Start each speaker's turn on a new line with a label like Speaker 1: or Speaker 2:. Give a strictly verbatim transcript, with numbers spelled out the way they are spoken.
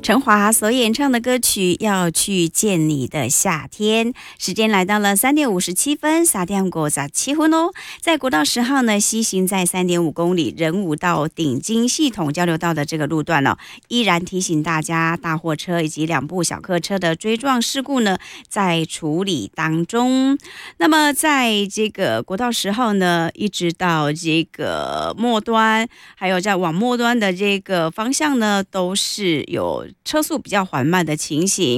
Speaker 1: 陈华所演唱的歌曲《要去见你的夏天》，时间来到了三点五十七分，撒点过早七分哦。在国道十号呢，西行在三点五公里仁武到顶金系统交流道的这个路段哦，依然提醒大家，大货车以及两部小客车的追撞事故呢，在处理当中。那么在这个国道十号呢，一直到这个末端，还有在往末端的这个方向呢，都是有车速比较缓慢的情形。